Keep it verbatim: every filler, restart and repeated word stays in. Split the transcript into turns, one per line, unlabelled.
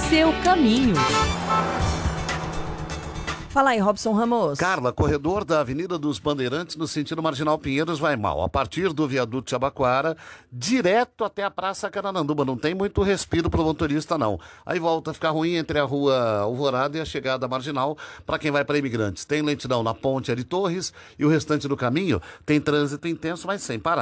seu caminho. Fala aí, Robson Ramos.
Carla, corredor da Avenida dos Bandeirantes, no sentido Marginal Pinheiros, vai mal. A partir do viaduto Jabaquara, direto até a Praça Carananduba. Não tem muito respiro pro motorista, não. Aí volta a ficar ruim entre a rua Alvorada e a chegada Marginal para quem vai para Imigrantes. Tem lentidão na ponte Ari Torres e o restante do caminho tem trânsito intenso, mas sem parar.